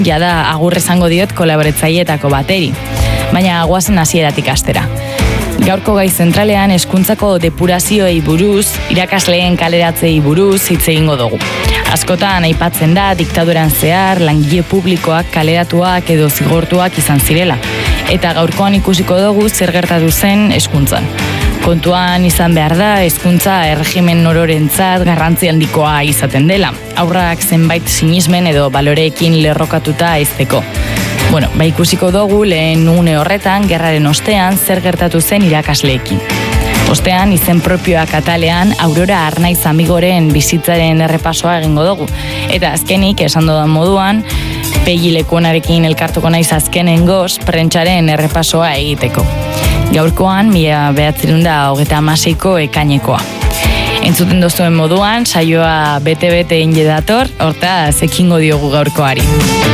jada agur esango diot kolaboratzaileetako bateri. Baina goazen hasieratik hastera. Gaurko gai zentralean hezkuntzako depurazioei buruz, irakasleen kaleratzei buruz hitz egingo dugu. Askotan aipatzen da diktaduran zehar langile publikoak kaleratuak edo zigortuak izan zirela. Eta gaurkoan ikusiko dugu zer gertatu zen hezkuntzan. Kontuan izan behar da hezkuntza erregimen ororentzat garrantzi handikoa izaten dela. Haurrak zenbait sinismen edo baloreekin lerrokatuta hezteko. Ikusiko dugu lehen une horretan gerraren ostean zer gertatu zen irakasleekin. Ostean, izen propioak atalean Aurora Arnaiz Amigoren bizitzaren errepasoa egingo dugu. Eta azkenik, esan dudan moduan, Pegi Lekuonarekin elkartuko naiz azkenengoz prentsaren errepasoa egiteko. Gaurkoan, 1936ko ekainekoa. Entzuten duzuen moduan, saioa bete-bete inge dator, hortaz ekingo diogu gaurkoari.